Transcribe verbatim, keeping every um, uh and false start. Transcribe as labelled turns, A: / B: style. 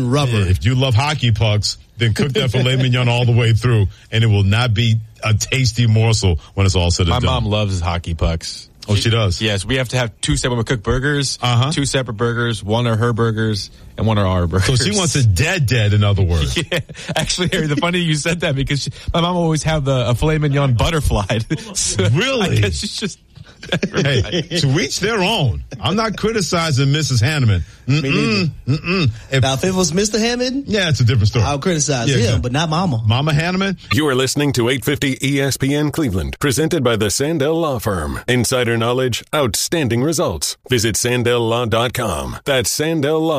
A: and rubber.
B: If you love hockey pucks, then cook that filet mignon all the way through, and it will not be a tasty morsel when it's all said and
C: My
B: done.
C: mom loves hockey pucks.
B: Oh, she does?
C: Yes, we have to have two separate, we cook burgers,
B: uh-huh.
C: two separate burgers. One are her burgers and one are our burgers.
B: So she wants it dead, dead, in other words.
C: Yeah, actually, Harry, the funny you said that because she, my mom always have the a filet mignon butterflied. So
B: really?
C: I guess she's just...
B: Hey, to each their own. I'm not criticizing Missus Hanneman. Mm-mm, mm-mm. If,
A: now, if it was Mister Hammond,
B: yeah, it's a different story.
A: I'll criticize
B: yeah,
A: him,
B: yeah.
A: but not Mama.
B: Mama Hanneman?
D: You are listening to eight fifty E S P N Cleveland, presented by the Sandell Law Firm. Insider knowledge, outstanding results. Visit sandell law dot com. That's Sandell Law.